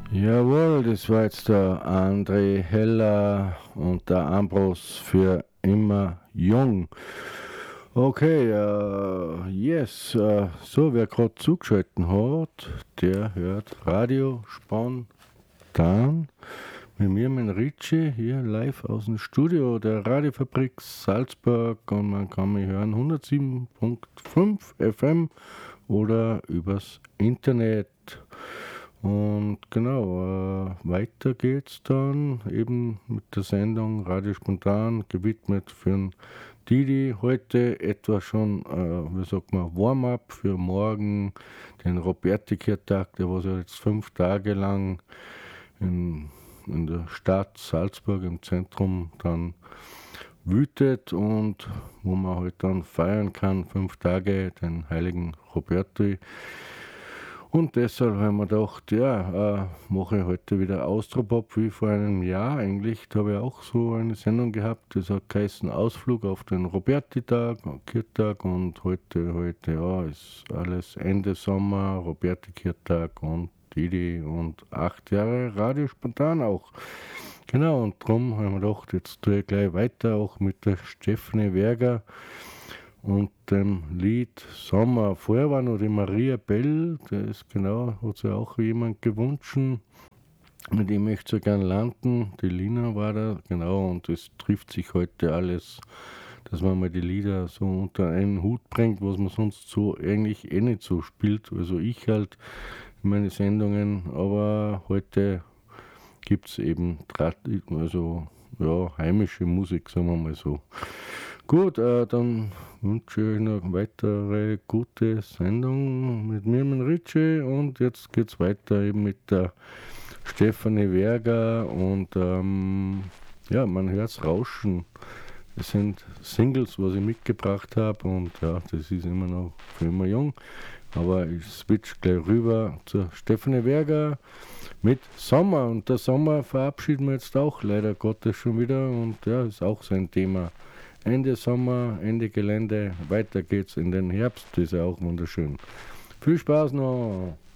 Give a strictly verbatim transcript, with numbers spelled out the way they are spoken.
Jawohl, das war jetzt der André Heller und der Ambros für immer jung. Okay, äh, yes, äh, so wer gerade zugeschaltet hat, der hört Radio Spontan mit mir, mit Ritchie, hier live aus dem Studio der Radiofabrik Salzburg und man kann mich hören hundertsieben Komma fünf F M oder übers Internet. Und genau, äh, weiter geht's dann eben mit der Sendung Radio Spontan, gewidmet für den Didi. Heute etwa schon, äh, wie sagt man, Warm-up für morgen, den Robertikirtag, der was ja jetzt fünf Tage lang in, in der Stadt Salzburg im Zentrum dann wütet und wo man halt dann feiern kann, fünf Tage, den heiligen Roberti. Und deshalb haben wir gedacht, ja, äh, mache ich heute wieder Austropop wie vor einem Jahr eigentlich. Da habe ich auch so eine Sendung gehabt, das hat geheißen Ausflug auf den Roberti-Tag, Kirtag und heute, heute, ja, ist alles Ende Sommer, Roberti-Kirtag und Didi und acht Jahre Radio Spontan auch. Genau, und darum haben wir gedacht, jetzt tue ich gleich weiter, auch mit der Stefanie Werger und dem Lied Sommer. Vorher war noch die Maria Bell, das ist genau, hat sich auch jemand gewünscht. Mit dem möchte ich so gern landen. Die Lina war da, genau, und es trifft sich heute alles, dass man mal die Lieder so unter einen Hut bringt, was man sonst so eigentlich eh nicht so spielt. Also ich halt in meine Sendungen, aber heute gibt es eben also, ja, heimische Musik, sagen wir mal so. Gut, äh, dann wünsche ich euch noch eine weitere gute Sendung mit mir, mit Ritchie, und jetzt geht es weiter eben mit der Stefanie Werger und ähm, ja, man hört es rauschen. Das sind Singles, was ich mitgebracht habe, und ja, das ist immer noch für immer jung, aber ich switch gleich rüber zur Stefanie Werger mit Sommer, und der Sommer verabschieden wir jetzt auch leider Gottes schon wieder, und ja, ist auch sein Thema. Ende Sommer, Ende Gelände, weiter geht's in den Herbst, das ist ja auch wunderschön. Viel Spaß noch!